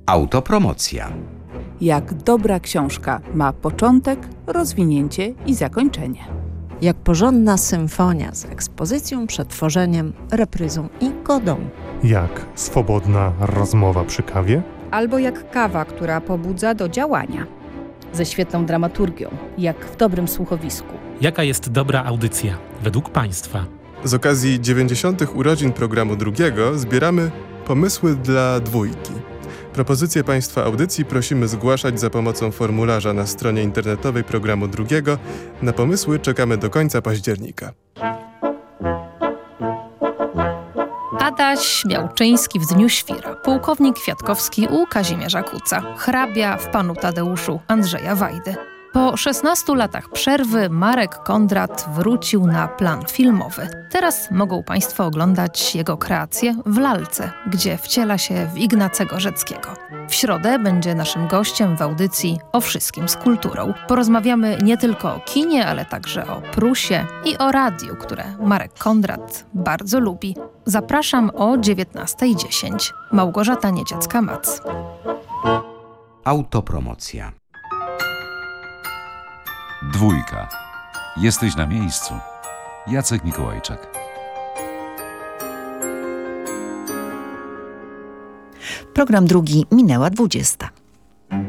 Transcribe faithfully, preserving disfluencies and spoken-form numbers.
Autopromocja. Jak dobra książka ma początek, rozwinięcie i zakończenie. Jak porządna symfonia z ekspozycją, przetworzeniem, repryzą i godą. Jak swobodna rozmowa przy kawie. Albo jak kawa, która pobudza do działania. Ze świetną dramaturgią, jak w dobrym słuchowisku. Jaka jest dobra audycja według Państwa? Z okazji dziewięćdziesiątych urodzin programu drugiego zbieramy pomysły dla dwójki. Propozycje Państwa audycji prosimy zgłaszać za pomocą formularza na stronie internetowej programu drugiego. Na pomysły czekamy do końca października. Adaś Miałczyński w Dniu Świra, pułkownik Kwiatkowski u Kazimierza Kuca, hrabia w Panu Tadeuszu Andrzeja Wajdy. Po szesnastu latach przerwy Marek Kondrat wrócił na plan filmowy. Teraz mogą Państwo oglądać jego kreację w Lalce, gdzie wciela się w Ignacego Rzeckiego. W środę będzie naszym gościem w audycji O wszystkim z kulturą. Porozmawiamy nie tylko o kinie, ale także o Prusie i o radiu, które Marek Kondrat bardzo lubi. Zapraszam o dziewiętnasta dziesięć. Małgorzata Nieciecka-Mac. Autopromocja. Dwójka. Jesteś na miejscu. Jacek Mikołajczak. Program drugi minęła dwudziesta.